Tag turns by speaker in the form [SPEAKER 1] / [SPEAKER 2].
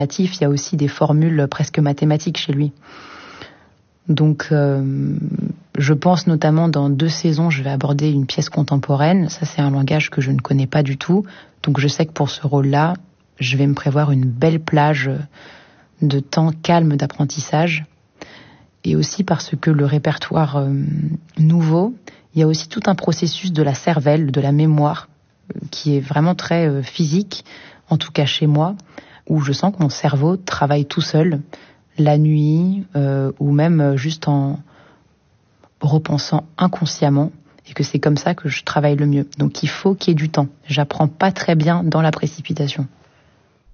[SPEAKER 1] Il y a aussi des formules presque mathématiques chez lui. Donc, je pense notamment dans 2 saisons, je vais aborder une pièce contemporaine. Ça, c'est un langage que je ne connais pas du tout. Donc, je sais que pour ce rôle-là, je vais me prévoir une belle plage de temps calme d'apprentissage. Et aussi parce que le répertoire nouveau, il y a aussi tout un processus de la cervelle, de la mémoire, qui est vraiment très physique, en tout cas chez moi, où je sens que mon cerveau travaille tout seul, la nuit, ou même juste en repensant inconsciemment, et que c'est comme ça que je travaille le mieux. Donc il faut qu'il y ait du temps. J'apprends pas très bien dans la précipitation.